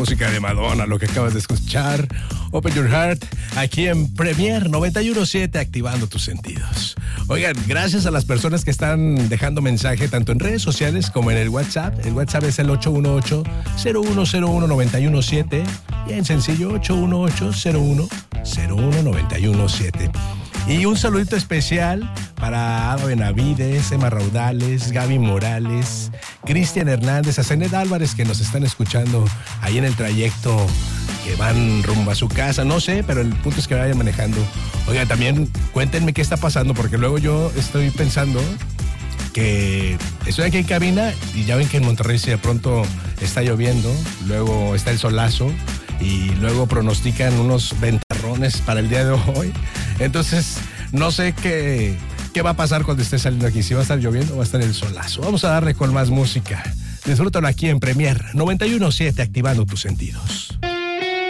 música de Madonna, lo que acabas de escuchar. Open Your Heart, aquí en Premier 91.7, activando tus sentidos. Oigan, gracias a las personas que están dejando mensaje tanto en redes sociales como en el WhatsApp. El WhatsApp es el 818-0101-917. Bien sencillo, 818-0101-917. Y un saludito especial para Ada Benavides, Emma Raudales, Gaby Morales, Cristian Hernández, a Zenet Álvarez, que nos están escuchando ahí en el trayecto que van rumbo a su casa. No sé, pero el punto es que vayan manejando. Oiga, también cuéntenme qué está pasando, porque luego yo estoy pensando que estoy aquí en cabina y ya ven que en Monterrey si de pronto está lloviendo, luego está el solazo y luego pronostican unos ventarrones para el día de hoy. Entonces, no sé qué va a pasar cuando esté saliendo aquí, si va a estar lloviendo o va a estar el solazo. Vamos a darle con más música. Disfrútalo aquí en Premier 91.7, activando tus sentidos.